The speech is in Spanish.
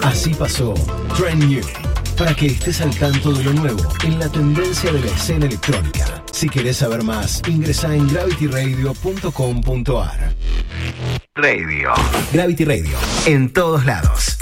Así pasó Trend New, para que estés al tanto de lo nuevo en la tendencia de la escena electrónica. Si querés saber más, ingresa en gravityradio.com.ar. Radio. Gravity Radio, en todos lados.